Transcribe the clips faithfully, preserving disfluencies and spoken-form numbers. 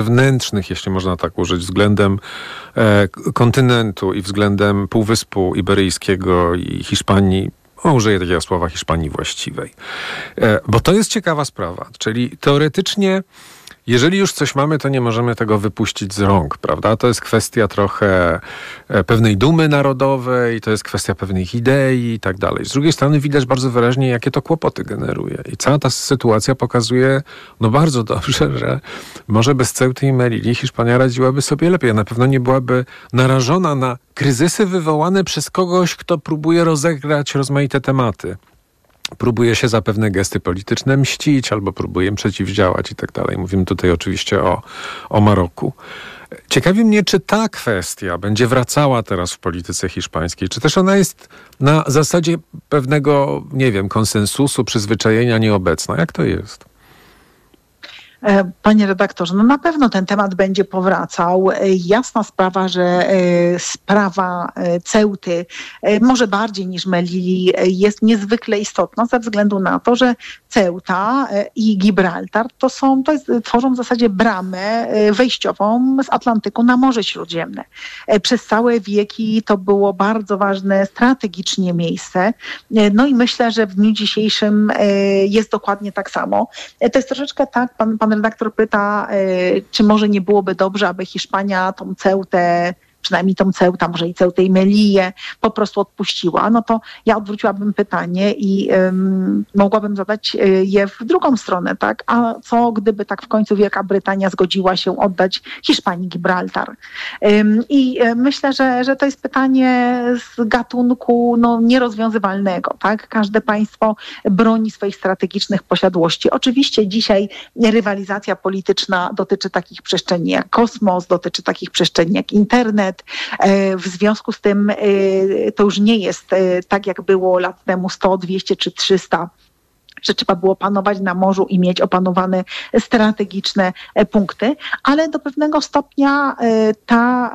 wewnętrznych, jeśli można tak użyć, względem e, kontynentu i względem Półwyspu Iberyjskiego i Hiszpanii, o, użyję takiego słowa, Hiszpanii właściwej. E, bo to jest ciekawa sprawa, czyli teoretycznie jeżeli już coś mamy, to nie możemy tego wypuścić z rąk, prawda? To jest kwestia trochę pewnej dumy narodowej, to jest kwestia pewnych idei i tak dalej. Z drugiej strony widać bardzo wyraźnie, jakie to kłopoty generuje. I cała ta sytuacja pokazuje no bardzo dobrze, że może bez Ceuty i Melilli Hiszpania radziłaby sobie lepiej. Na pewno nie byłaby narażona na kryzysy wywołane przez kogoś, kto próbuje rozegrać rozmaite tematy. Próbuje się za pewne gesty polityczne mścić albo próbuje przeciwdziałać i tak dalej. Mówimy tutaj oczywiście o, o Maroku. Ciekawi mnie, czy ta kwestia będzie wracała teraz w polityce hiszpańskiej, czy też ona jest na zasadzie pewnego, nie wiem, konsensusu, przyzwyczajenia nieobecna. Jak to jest? Panie redaktorze, no na pewno ten temat będzie powracał. Jasna sprawa, że sprawa Ceuty może bardziej niż Melilli jest niezwykle istotna ze względu na to, że Ceuta i Gibraltar to są, to jest, tworzą w zasadzie bramę wejściową z Atlantyku na Morze Śródziemne. Przez całe wieki to było bardzo ważne strategicznie miejsce. No i myślę, że w dniu dzisiejszym jest dokładnie tak samo. To jest troszeczkę tak, pan, pan redaktor pyta, czy może nie byłoby dobrze, aby Hiszpania tą Ceutę, przynajmniej tą Ceutę, może i Ceutę i Melillę po prostu odpuściła, no to ja odwróciłabym pytanie i um, mogłabym zadać je w drugą stronę, tak? A co gdyby tak w końcu Wielka Brytania zgodziła się oddać Hiszpanii Gibraltar? Um, I myślę, że, że to jest pytanie z gatunku no, nierozwiązywalnego, tak? Każde państwo broni swoich strategicznych posiadłości. Oczywiście dzisiaj rywalizacja polityczna dotyczy takich przestrzeni jak kosmos, dotyczy takich przestrzeni jak internet. W związku z tym to już nie jest tak, jak było lat temu sto, dwieście czy trzysta, że trzeba było panować na morzu i mieć opanowane strategiczne punkty, ale do pewnego stopnia ta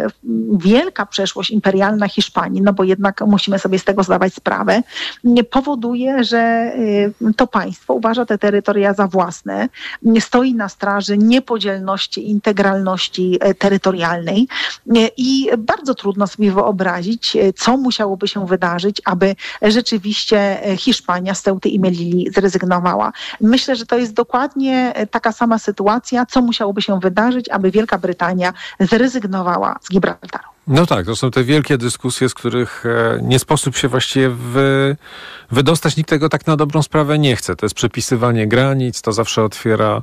wielka przeszłość imperialna Hiszpanii, no bo jednak musimy sobie z tego zdawać sprawę, powoduje, że to państwo uważa te terytoria za własne, stoi na straży niepodzielności, integralności terytorialnej i bardzo trudno sobie wyobrazić, co musiałoby się wydarzyć, aby rzeczywiście Hiszpania z Ceuty i Melilli zrezygnowała. Myślę, że to jest dokładnie taka sama sytuacja, co musiałoby się wydarzyć, aby Wielka Brytania zrezygnowała z Gibraltaru. No tak, to są te wielkie dyskusje, z których nie sposób się właściwie wy, wydostać. Nikt tego tak na dobrą sprawę nie chce. To jest przepisywanie granic, to zawsze otwiera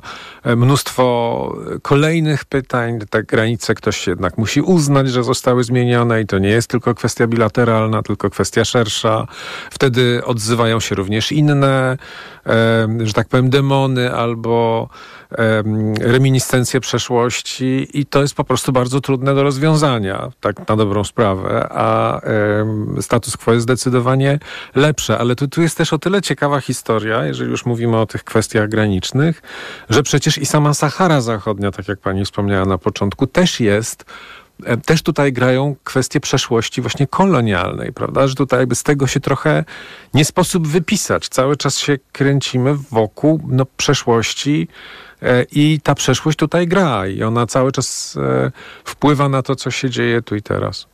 mnóstwo kolejnych pytań. Te granice ktoś jednak musi uznać, że zostały zmienione i to nie jest tylko kwestia bilateralna, tylko kwestia szersza. Wtedy odzywają się również inne, że tak powiem, demony albo reminiscencje przeszłości i to jest po prostu bardzo trudne do rozwiązania, tak na dobrą sprawę, a e, status quo jest zdecydowanie lepsze. Ale tu, tu jest też o tyle ciekawa historia, jeżeli już mówimy o tych kwestiach granicznych, że przecież i sama Sahara Zachodnia, tak jak pani wspomniała na początku, też jest też tutaj grają kwestie przeszłości właśnie kolonialnej, prawda? Że tutaj jakby z tego się trochę nie sposób wypisać. Cały czas się kręcimy wokół no, przeszłości e, i ta przeszłość tutaj gra i ona cały czas e, wpływa na to, co się dzieje tu i teraz.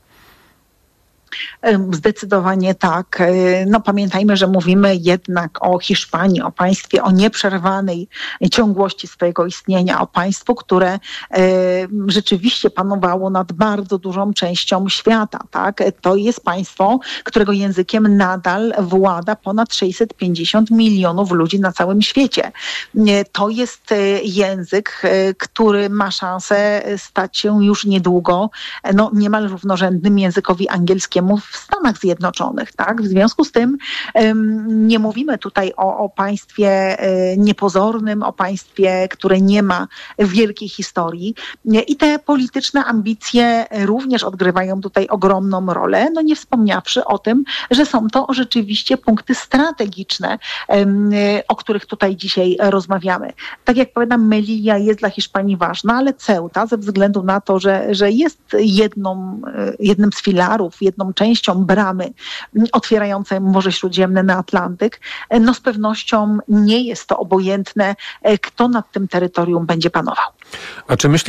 Zdecydowanie tak. No pamiętajmy, że mówimy jednak o Hiszpanii, o państwie o nieprzerwanej ciągłości swojego istnienia, o państwu, które e, rzeczywiście panowało nad bardzo dużą częścią świata. Tak? To jest państwo, którego językiem nadal włada ponad sześćset pięćdziesiąt milionów ludzi na całym świecie. To jest język, który ma szansę stać się już niedługo no, niemal równorzędnym językowi angielskiemu w Stanach Zjednoczonych. Tak? W związku z tym um, nie mówimy tutaj o, o państwie um, niepozornym, o państwie, które nie ma wielkiej historii i te polityczne ambicje również odgrywają tutaj ogromną rolę, no nie wspomniawszy o tym, że są to rzeczywiście punkty strategiczne, um, o których tutaj dzisiaj rozmawiamy. Tak jak powiadam, Melilla jest dla Hiszpanii ważna, ale Ceuta ze względu na to, że, że jest jedną, jednym z filarów, jedną są częścią bramy otwierającej Morze Śródziemne na Atlantyk, no z pewnością nie jest to obojętne, kto nad tym terytorium będzie panował. A czy myśli